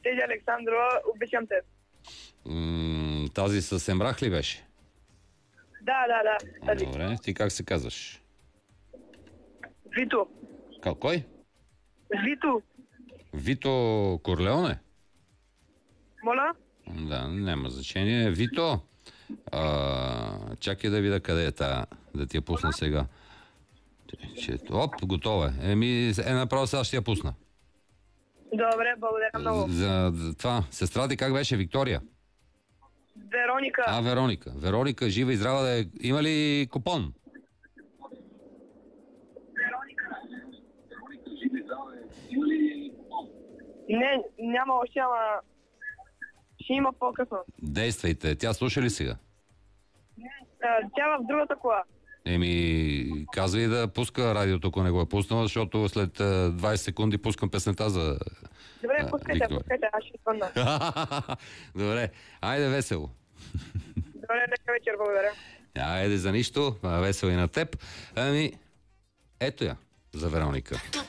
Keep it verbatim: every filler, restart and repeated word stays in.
Тези Александрова, обичам те. М- тази с Емрах ли беше? Да, да, да. Тази. Добре, ти как се казваш? Вито. Ка- Кой? Вито. Вито Корлеоне? Моля? Да, няма значение. Вито, а, чакай да видя къде е тая, да ти я пусна сега. Че, оп, готово е. Еми, е направо сега ще я пусна. Добре, благодаря много. За, за това, сестра ти как беше? Виктория? Вероника. А, Вероника. Вероника, жива и здрава да е. Има ли купон? Не, няма още, ама ще има по-късно. Действайте. Тя слуша ли сега? А, тя в другата кола. Еми, казвай да пуска радиото, ако не го е пуснала, защото след а, двайсет секунди пускам песента за... Добре, а, пускайте, Виктория. пускайте, аз ще звънна. Добре, айде весело. Добре, нека вечер, благодаря. Айде за нищо, весело и на теб. Ами, ето я за Вероника.